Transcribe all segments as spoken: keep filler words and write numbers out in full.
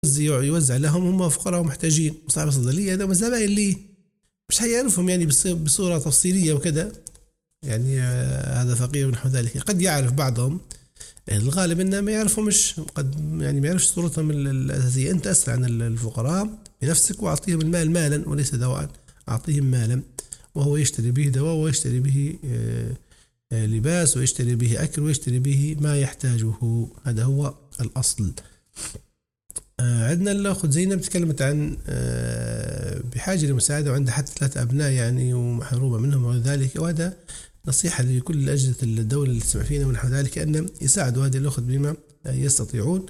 يوزع لهم هم فقراء ومحتاجين. صاحب الصيدلية هذا زبائن ليه مش هيعرفهم يعني بصورة تفصيلية وكذا، يعني هذا فقير ونحو ذلك. قد يعرف بعضهم، الغالب انه ما يعرفوا، مش قد يعني ما يعرفش صورتهم الأساسية. أنت أسأل عن الفقراء بنفسك وأعطيهم المال مالا وليس دواء، أعطيهم مالا وهو يشتري به دواء ويشتري به لباس ويشتري به أكل ويشتري به ما يحتاجه. هذا هو الأصل. عندنا الأخت زينب تكلمت عن بحاجة لمساعدة وعندها حتى ثلاثة أبناء يعني ومحرومة منهم وذلك، وهذا نصيحة لكل أجهزة الدولة اللي تسمع فينا ونحو ذلك أن يساعدوا هذه الأخت بما يستطيعون.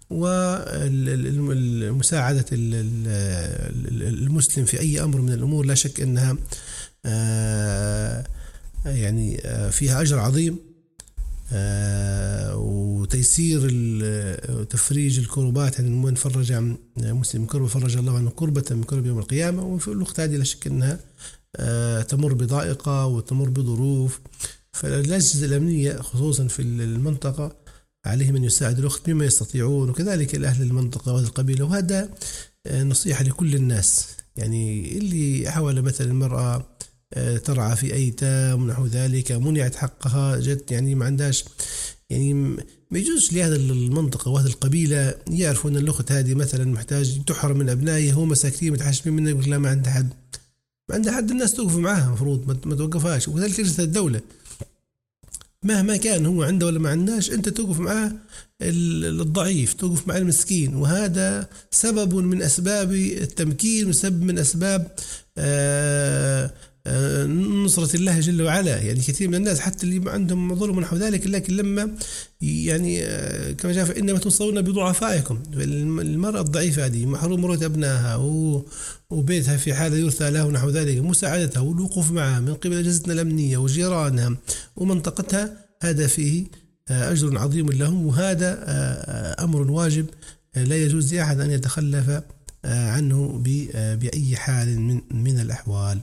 ومساعدة المسلم في أي أمر من الأمور لا شك أنها يعني فيها أجر عظيم، وتيسير وتفريج الكربات. يعني من فرج عن مسلم كربة فرج الله عنه كربة من كرب يوم القيامة. وفي الوقت هذه لا شك أنها تمر بضائقة وتمر بظروف، فالأجهزة الأمنية خصوصا في المنطقة عليهم أن يساعد الأخت بما يستطيعون، وكذلك الأهل المنطقة والقبيلة. وهذا نصيحة لكل الناس، يعني اللي حاول مثلا المرأة ترعى في أيتام ونحو ذلك منعت حقها، جت يعني ما عندهاش، يعني ما يجوز لهذا المنطقة وهذه القبيلة يعرفوا أن الأخت هذه مثلا محتاج تحرم من أبنائه، هو مساكين متحشمين منه، يقول لا ما عنده حد، ما عنده حد، الناس توقف معاها، مفروض ما توقفهاش. وكذلك أجهزة الدولة مهما كان هو عنده ولا ما عندهاش، أنت توقف معاه الضعيف، توقف مع المسكين، وهذا سبب من أسباب التمكين وسبب من أسباب آه نصرة الله جل وعلا. يعني كثير من الناس حتى اللي عندهم ظلم ونحو ذلك، لكن لما يعني كما جاء فإنما تنصرون بضعفائكم، المرأة الضعيفة هذه محروم رؤية أبنائها وبيتها في حالة يرثى له ونحو ذلك، مساعدتها والوقوف معها من قبل أجهزتنا الأمنية وجيرانها ومنطقتها، هذا فيه أجر عظيم لهم، وهذا أمر واجب لا يجوز لأحد أن يتخلف عنه بأي حال من من الأحوال.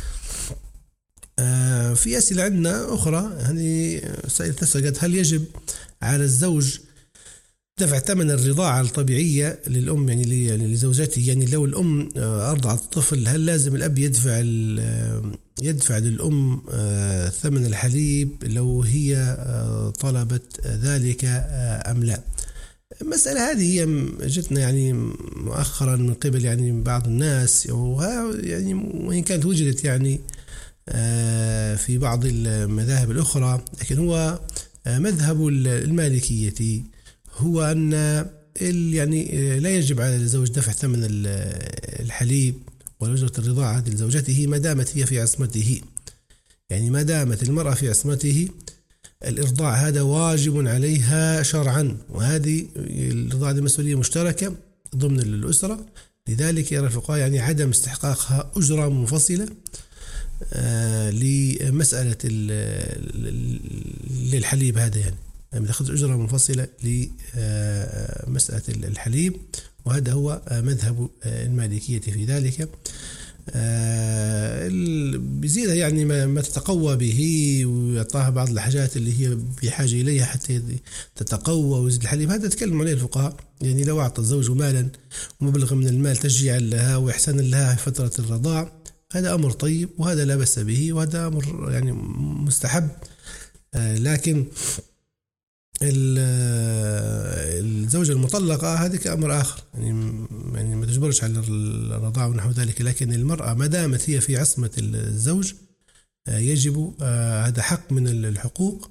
في أسئلة عندنا أخرى، يعني سائل تسأل هل يجب على الزوج دفع ثمن الرضاعة الطبيعية للأم يعني لزوجته؟ يعني لو الأم أرضعت الطفل هل لازم الأب يدفع يدفع للأم ثمن الحليب لو هي طلبت ذلك أم لا؟ المسألة هذه هي جتنا يعني مؤخرا من قبل يعني بعض الناس، يعني وإن كانت وجدت يعني في بعض المذاهب الأخرى، لكن هو مذهب المالكية هو أن يعني لا يجب على الزوج دفع ثمن الحليب وأجرة الرضاعة لزوجته ما دامت هي في عصمته. يعني ما دامت المرأة في عصمته الإرضاع هذا واجب عليها شرعا، وهذه الرضاعة مسؤولية مشتركة ضمن الأسرة. لذلك يرى الفقهاء يعني عدم استحقاقها أجرة منفصلة آه لمسألة للحليب هذا، يعني يعني تأخذ أجرة منفصلة لمسألة الحليب، وهذا هو مذهب المالكية في ذلك. بزيادة يعني ما تتقوى به ويعطاها بعض الحاجات اللي هي بحاجة إليها حتى تتقوى ويزيد الحليب، هذا تكلم عليه الفقهاء. يعني لو أعطى الزوج مالا ومبلغ من المال تشجيعا لها وإحسانا لها في فترة الرضاع، هذا أمر طيب وهذا لا بأس به وهذا أمر يعني مستحب. لكن الزوجة المطلقة هذه كأمر آخر، يعني يعني ما تجبرش على الرضاعة ونحو ذلك. لكن المرأة ما دامت هي في عصمة الزوج يجب هذا حق من الحقوق،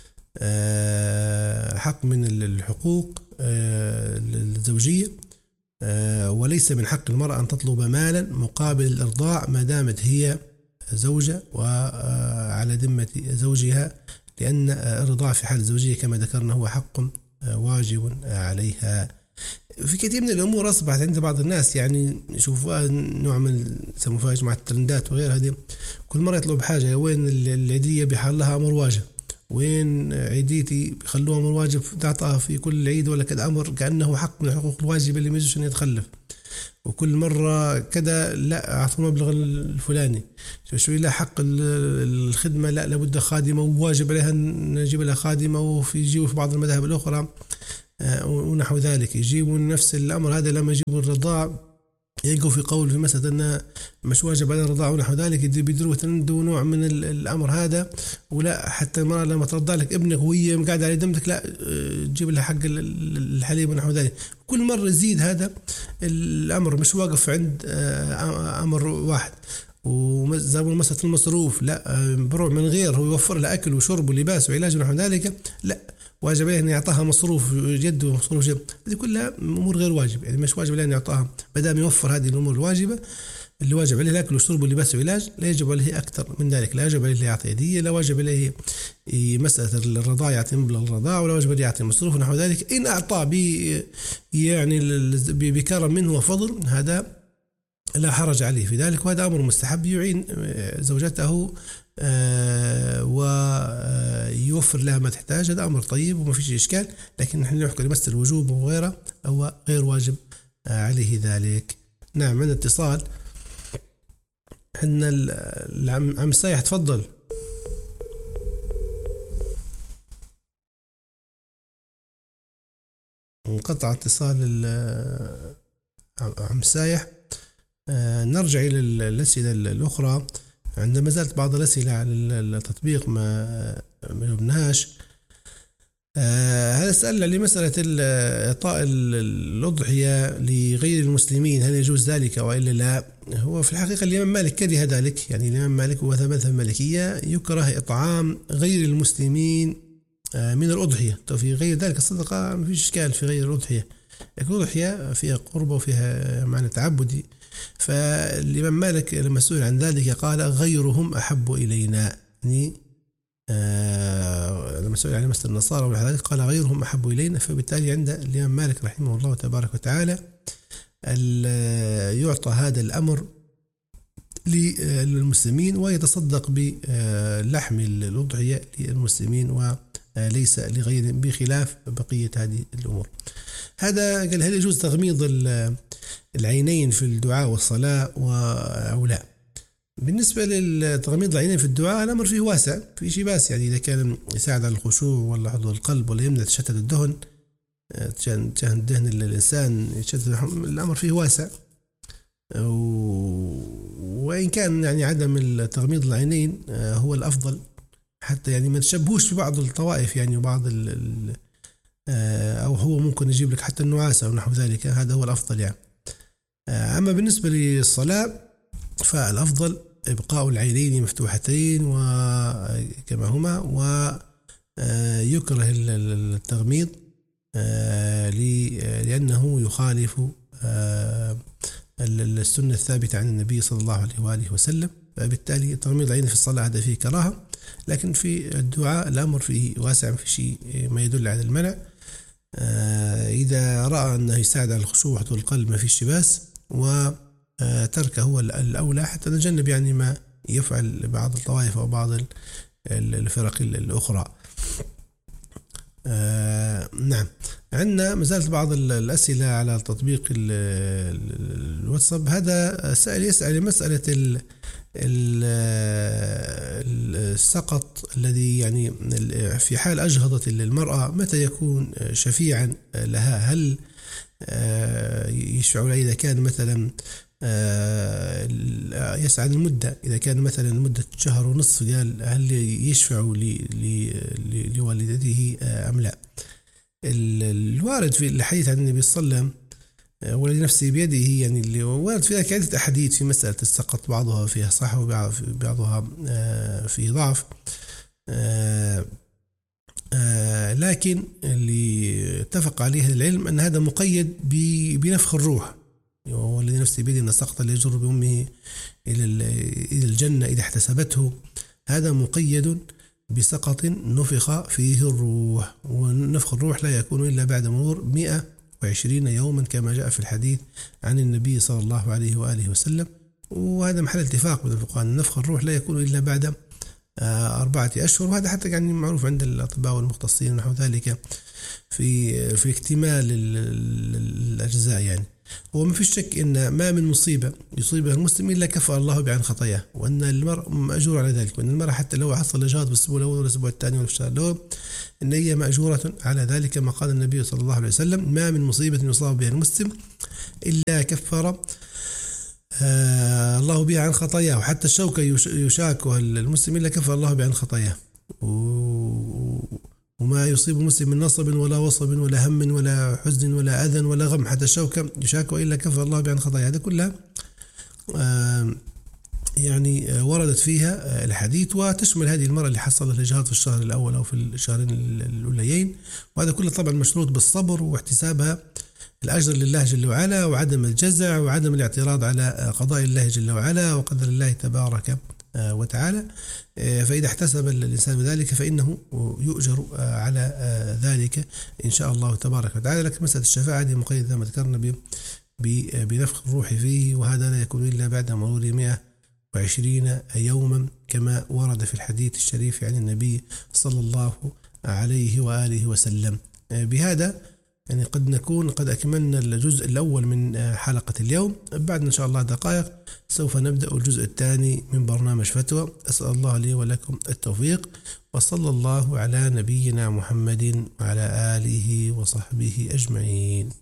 حق من الحقوق الزوجية، وليس من حق المرأة أن تطلب مالا مقابل الإرضاع ما دامت هي زوجة وعلى ذمة زوجها، لأن الرضاعة في حال الزوجية كما ذكرنا هو حق واجب عليها. في كثير من الأمور أصبحت عند بعض الناس يعني يشوفوها نوع من سموها مع الترندات وغير هذه، كل مرة يطلب حاجة، وين العيدية بحال لها أمر واجب، وين عيديتي بيخلوها أمر واجب تعطاها في كل عيد ولا كذا أمر كأنه حق من الحقوق الواجبة اللي ما يجوز أن يتخلف. وكل مرة كذا لا أعطوا المبلغ الفلاني، شوي لا حق الخدمة لا لابد خادمة وواجب عليها نجيب لها خادمة، وفي جيو في بعض المذاهب الأخرى ونحو ذلك. يجيبون نفس الأمر هذا لما يجيبون الرضاع يلقوا في قول في مسألة أنه مش واجب على الرضاعة ونحو ذلك، بيدروا عنده نوع من الأمر هذا، ولا حتى المرأة لما ترضع لك ابنك وهي قاعدة على دمتك لا تجيب لها حق الحليب ونحو ذلك. كل مرة يزيد هذا الأمر، مش واقف عند أمر واحد. وزي مسألة المصروف لا بروح من غير هو يوفر له أكل وشرب ولباس وعلاج ونحو ذلك، لا واجب عليه أن يعطاها مصروف جد ومصروف جد. هذه كلها أمور غير واجب، يعني مش واجب عليه أن يعطاها، بدام يوفر هذه الأمور الواجبة اللي واجب عليه الأكل والشرب واللباس والعلاج، لا يجب عليه أكثر من ذلك. لا يجب عليه يعطي هدية، لا واجب عليه مسألة الرضاعة يعطي مبلغ الرضاعة، ولا واجب عليه يعطي مصروف ونحو ذلك. إن أعطى بي يعني بكرم منه وفضل هذا لا حرج عليه في ذلك، وهذا أمر مستحب يعين زوجته ويوفر لها ما تحتاج، هذا أمر طيب وما فيش إشكال. لكن نحن نحكي لمسألة الوجوب وغيره أو غير واجب عليه ذلك. نعم عندنا اتصال، عندنا العم عم سايح، تفضل. انقطع اتصال عم سايح. آه نرجع إلى الأسئلة الأخرى. عندما زالت بعض الأسئلة على التطبيق ما ما جبناهاش. آه هذا سألنا لمسألة إعطاء الأضحية لغير المسلمين، هل يجوز ذلك وإلا لا؟ هو في الحقيقة الإمام مالك كره ذلك، يعني الإمام مالك ومذهب المالكية يكره إطعام غير المسلمين آه من الأضحية. في غير ذلك الصدقة ما فيش إشكال في غير الأضحية، لكن الأضحية فيها قربة وفيها معنى تعبدي. فالإمام مالك لما سئل عن ذلك قال غيرهم أحب إلينا، يعني آه لما سئل عن مثل النصارى والحذاري قال غيرهم أحب إلينا. فبالتالي عند الإمام مالك رحمه الله تبارك وتعالى يعطى هذا الأمر للمسلمين ويتصدق بلحم الأضحية للمسلمين وليس لغير، بخلاف بقية هذه الأمور. هذا قال هل يجوز تغميض العينين في الدعاء والصلاة أو لا؟ بالنسبة للتغميض العينين في الدعاء الأمر فيه واسع، في شيء باس، يعني إذا كان يساعد على الخشوع ولا حضور القلب ولا يمنع تشتت الدهن تشتت الدهن الإنسان يتشتت، الأمر فيه واسع. وإن كان يعني عدم تغميض العينين هو الأفضل، حتى يعني ما تشبهوش في بعض الطوائف يعني وبعض ال أو هو ممكن يجيب لك حتى النعاسة ونحو ذلك، هذا هو الأفضل يعني. أما بالنسبة للصلاة فالأفضل إبقاء العينين مفتوحتين وكما هما، ويكره التغميض لأنه يخالف السنة الثابتة عن النبي صلى الله عليه وآله وسلم. فبالتالي تغميض العين في الصلاة هذا فيه كراهة، لكن في الدعاء الأمر فيه واسع، في شيء ما يدل على المنع. إذا رأى أنه يساعد على الخشوع وحضور القلب ما فيش باس، وتركه هو الأولى حتى نتجنب يعني ما يفعل بعض الطوائف أو بعض الفرق الأخرى. آه نعم. عندنا مازالت بعض الأسئلة على تطبيق الواتساب. هذا سائل يسأل مسألة السقط الذي يعني في حال أجهضت المرأة متى يكون شفيعا لها؟ هل يشفع لها إذا كان مثلا يسعى المدة، إذا كان مثلا مدة شهر ونصف قال هل يشفع لوالدته أم لا؟ الوارد في الحديث عن النبي صلى الله عليه وسلم والذي نفسي بيده يعني اللي وارد في ذلك عدة أحاديث في مسألة السقط، بعضها فيها صح وبعضها فيه ضعف، لكن اللي اتفق عليه العلم أن هذا مقيد بنفخ الروح، والذي نفسي بيده أن السقط اللي يجر بأمه إلى الجنة إذا احتسبته هذا مقيد بسقط نفخ فيه الروح، ونفخ الروح لا يكون إلا بعد مرور مئة وعشرين يوما كما جاء في الحديث عن النبي صلى الله عليه وآله وسلم. وهذا محل اتفاق بين الفقهاء أن نفخ الروح لا يكون إلا بعد أربعة أشهر، وهذا حتى يعني معروف عند الأطباء والمختصين نحو ذلك في في اكتمال الأجزاء يعني. وما في شك أن ما من مصيبة يصيبها المسلم إلا كفر الله بها عن خطاياه، وأن المرء مأجور على ذلك، وأن المرء حتى لو حصل جهاد بالأسبوع الأول والأسبوع الثاني ولا في الشهر الأول أن هي مأجورة على ذلك، كما قال النبي صلى الله عليه وسلم: ما من مصيبة يصاب بها المسلم إلا كفر آه الله بها عن خطاياه، وحتى الشوكة يشاكها المسلم إلا كفر الله بها عن خطاياه. وما يصيب المسلم من نصب ولا وصب ولا هم ولا حزن ولا أذى ولا غم، حتى الشوكة يشاكها إلا كفر الله بها عن خطاياه. هذا كلها آه يعني وردت فيها الحديث، وتشمل هذه المرأة اللي حصل لها جهاد في الشهر الأول أو في الشهرين الأوليين، وهذا كله طبعا مشروط بالصبر واحتسابها الأجر لله جل وعلا، وعدم الجزع وعدم الاعتراض على قضاء الله جل وعلا وقدر الله تبارك وتعالى. فإذا احتسب الإنسان ذلك فإنه يؤجر على ذلك إن شاء الله تبارك وتعالى. لكن مسألة الشفاعة هذه مقيدة زي ما ذكرنا بنفخ الروح فيه، وهذا لا يكون إلا بعد مرور مئة وعشرين يوما كما ورد في الحديث الشريف عن النبي صلى الله عليه وآله وسلم. بهذا يعني قد نكون قد أكملنا الجزء الأول من حلقة اليوم. بعد إن شاء الله دقائق سوف نبدأ الجزء الثاني من برنامج فتوى. أسأل الله لي ولكم التوفيق، وصلى الله على نبينا محمد وعلى آله وصحبه أجمعين.